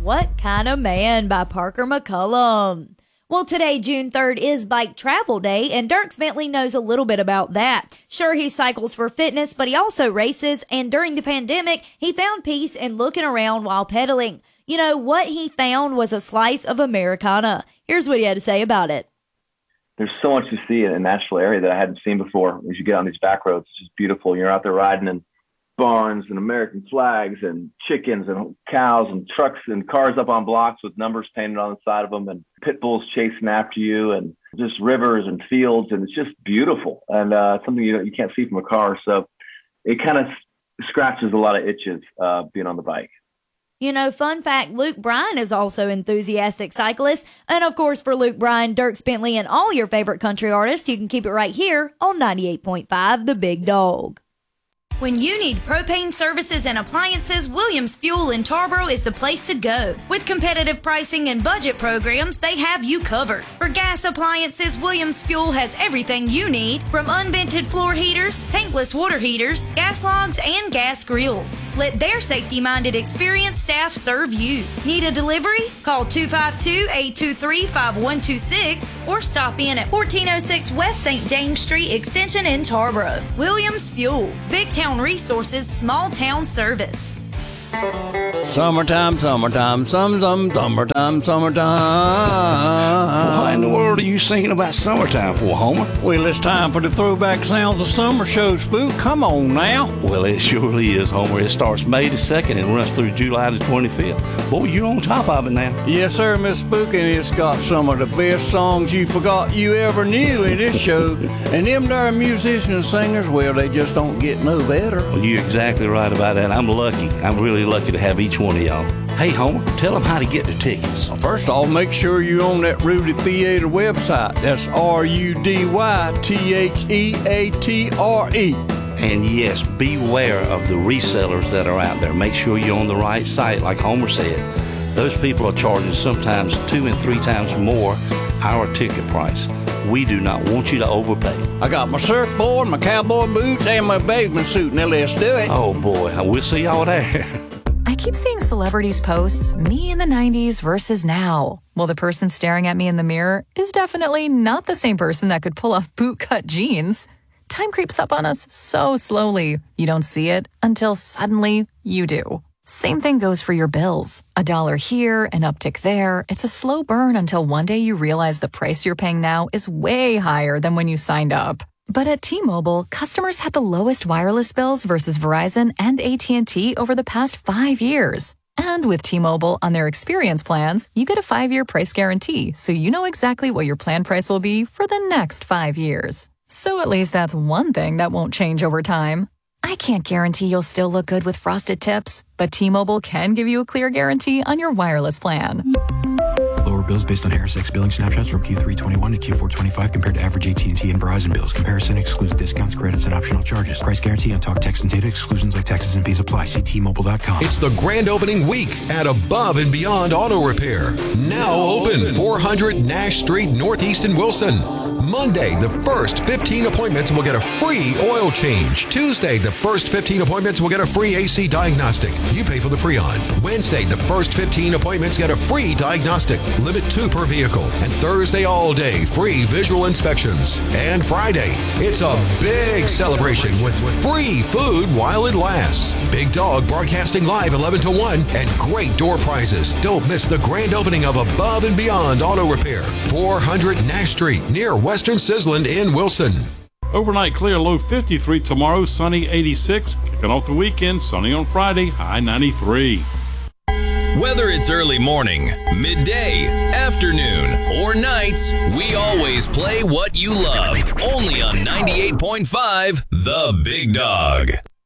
What Kind of Man by Parker McCullum. Well, today, June 3rd, is Bike Travel Day, and Dierks Bentley knows a little bit about that. Sure, he cycles for fitness, but he also races, and during the pandemic, he found peace in looking around while pedaling. You know, what he found was a slice of Americana. Here's what he had to say about it. There's so much to see in a natural area that I hadn't seen before. As you get on these back roads, it's just beautiful. You're out there riding in barns and American flags and chickens and cows and trucks and cars up on blocks with numbers painted on the side of them and pit bulls chasing after you and just rivers and fields. And it's just beautiful and something you can't see from a car. So it kind of scratches a lot of itches being on the bike. You know, fun fact, Luke Bryan is also an enthusiastic cyclist. And of course, for Luke Bryan, Dierks Bentley, and all your favorite country artists, you can keep it right here on 98.5 The Big Dog. When you need propane services and appliances, Williams Fuel in Tarboro is the place to go. With competitive pricing and budget programs, they have you covered. For gas appliances, Williams Fuel has everything you need, from unvented floor heaters, tankless water heaters, gas logs, and gas grills. Let their safety-minded, experienced staff serve you. Need a delivery? Call 252-823-5126 or stop in at 1406 West St. James Street Extension in Tarboro. Williams Fuel. Big Town Resources, small town service. Summertime, summertime, summertime, summertime. What in the world are you singing about summertime for, Homer? Well, it's time for the throwback sounds of summer show, Spook. Come on now. Well, it surely is, Homer. It starts May the 2nd and runs through July the 25th. Boy, you're on top of it now. Yes, sir, Miss Spook, and it's got some of the best songs you forgot you ever knew in this show. And them there musicians and singers, well, they just don't get no better. Well, you're exactly right about that. I'm lucky. I'm really lucky to have each one of y'all. Hey, Homer, tell them how to get their tickets. First off, make sure you're on that Rudy Theater website. That's RUDYTHEATRE. And yes, beware of the resellers that are out there. Make sure you're on the right site, like Homer said. Those people are charging sometimes 2 and 3 times more our ticket price. We do not want you to overpay. I got my surfboard, my cowboy boots, and my bathing suit. Now let's do it. Oh boy, we'll see y'all there. I keep seeing celebrities post me in the 90s versus now. Well, the person staring at me in the mirror is definitely not the same person that could pull off bootcut jeans. Time creeps up on us so slowly. You don't see it until suddenly you do. Same thing goes for your bills. $1 here, an uptick there. It's a slow burn until one day you realize the price you're paying now is way higher than when you signed up. But at T-Mobile, customers had the lowest wireless bills versus Verizon and AT&T over the past 5 years. And with T-Mobile on their experience plans, you get a 5-year price guarantee, so you know exactly what your plan price will be for the next 5 years. So at least that's one thing that won't change over time. I can't guarantee you'll still look good with frosted tips, but T-Mobile can give you a clear guarantee on your wireless plan. Lower bills based on HarrisX billing snapshots from Q321 to Q425 compared to average AT&T and Verizon bills. Comparison excludes discounts, credits, and optional charges. Price guarantee on talk, text, and data. Exclusions like taxes and fees apply. See T-Mobile.com. It's the grand opening week at Above and Beyond Auto Repair. Now open 400 Nash Street Northeast in Wilson. Monday, the first 15 appointments will get a free oil change. Tuesday, the first 15 appointments will get a free AC diagnostic. You pay for the Freon. Wednesday, the first 15 appointments get a free diagnostic. Limit 2 per vehicle. And Thursday all day, free visual inspections. And Friday, it's a big celebration with free food while it lasts. Big Dog broadcasting live 11 to 1 and great door prizes. Don't miss the grand opening of Above and Beyond Auto Repair. 400 Nash Street near Western Sizzland in Wilson. Overnight clear, low 53 tomorrow, sunny 86. Kicking off the weekend, sunny on Friday, high 93. Whether it's early morning, midday, afternoon, or nights, we always play what you love. Only on 98.5 The Big Dog.